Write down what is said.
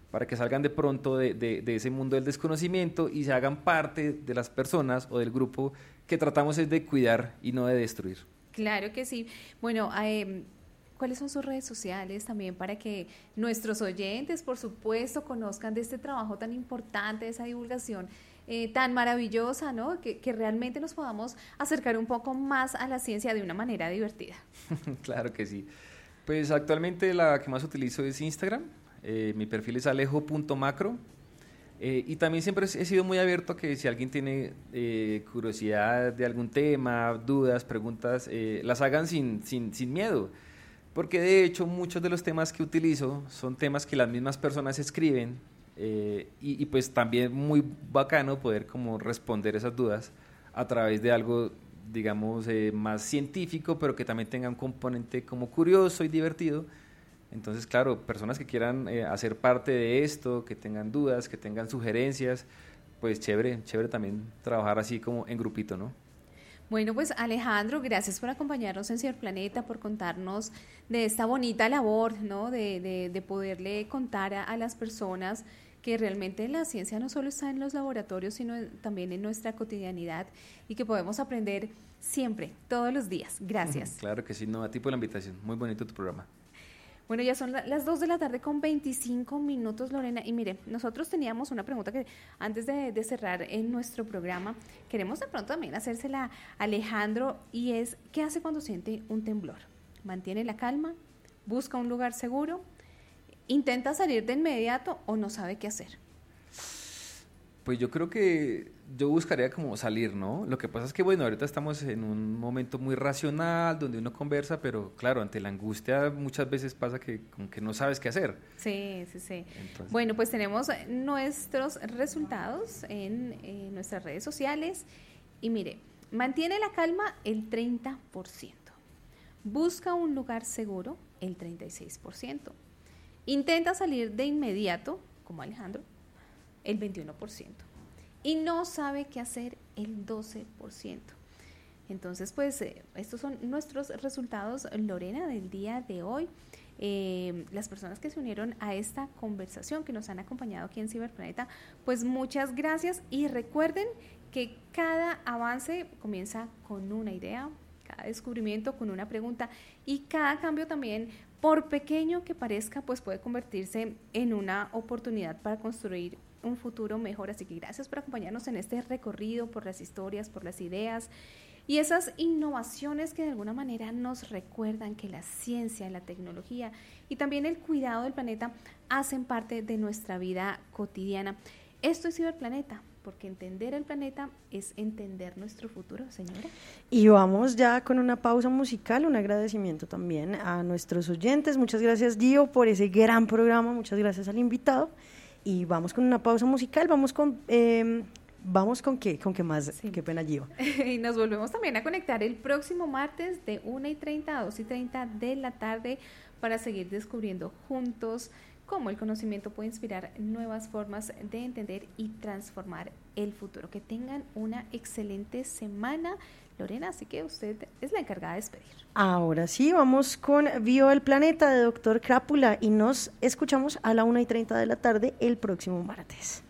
para que salgan de pronto de ese mundo del desconocimiento y se hagan parte de las personas o del grupo que tratamos es de cuidar y no de destruir. Claro que sí. Bueno, ¿cuáles son sus redes sociales también para que nuestros oyentes, por supuesto, conozcan de este trabajo tan importante, de esa divulgación tan maravillosa, ¿no? Que realmente nos podamos acercar un poco más a la ciencia de una manera divertida? Claro que sí. Pues actualmente la que más utilizo es Instagram. Mi perfil es alejo.macro. Y también siempre he sido muy abierto a que si alguien tiene curiosidad de algún tema, dudas, preguntas, las hagan sin miedo. Porque de hecho muchos de los temas que utilizo son temas que las mismas personas escriben y pues también muy bacano poder como responder esas dudas a través de algo, digamos, más científico, pero que también tenga un componente como curioso y divertido. Entonces, claro, personas que quieran hacer parte de esto, que tengan dudas, que tengan sugerencias, pues chévere también trabajar así como en grupito, ¿no? Bueno, pues Alejandro, gracias por acompañarnos en Ciberplaneta, por contarnos de esta bonita labor, ¿no? De poderle contar a las personas que realmente la ciencia no solo está en los laboratorios, sino también en nuestra cotidianidad y que podemos aprender siempre, todos los días. Gracias. Claro que sí, no, a ti por la invitación. Muy bonito tu programa. Bueno, ya son las 2 de la tarde con 25 minutos, Lorena. Y mire, nosotros teníamos una pregunta que antes de cerrar en nuestro programa, queremos de pronto también hacérsela a Alejandro, y es, ¿qué hace cuando siente un temblor? ¿Mantiene la calma? ¿Busca un lugar seguro? ¿Intenta salir de inmediato o no sabe qué hacer? Pues yo creo que yo buscaría como salir, ¿no? Lo que pasa es que, bueno, ahorita estamos en un momento muy racional, donde uno conversa, pero claro, ante la angustia muchas veces pasa que como que no sabes qué hacer. Sí. Entonces, bueno, pues tenemos nuestros resultados en nuestras redes sociales y mire, mantiene la calma el 30%, busca un lugar seguro el 36%, intenta salir de inmediato, como Alejandro, el 21%, y no sabe qué hacer el 12%. Entonces, pues, estos son nuestros resultados, Lorena, del día de hoy. Las personas que se unieron a esta conversación, que nos han acompañado aquí en Ciberplaneta, pues muchas gracias, y recuerden que cada avance comienza con una idea, cada descubrimiento con una pregunta, y cada cambio también, por pequeño que parezca, pues puede convertirse en una oportunidad para construir un futuro mejor. Así que gracias por acompañarnos en este recorrido por las historias, por las ideas y esas innovaciones que de alguna manera nos recuerdan que la ciencia, la tecnología y también el cuidado del planeta hacen parte de nuestra vida cotidiana. Esto es Ciberplaneta, porque entender el planeta es entender nuestro futuro, señora. Y vamos ya con una pausa musical, un agradecimiento también a nuestros oyentes. Muchas gracias, Gio, por ese gran programa, muchas gracias al invitado. Y vamos con una pausa musical, vamos con qué más, sí. Qué pena, Gio. Y nos volvemos también a conectar el próximo martes de 1:30 a 2:30 de la tarde para seguir descubriendo juntos cómo el conocimiento puede inspirar nuevas formas de entender y transformar el futuro. Que tengan una excelente semana, Lorena, así que usted es la encargada de despedir. Ahora sí, vamos con Bio el Planeta de Dr. Crápula y nos escuchamos a la 1:30 de la tarde el próximo martes.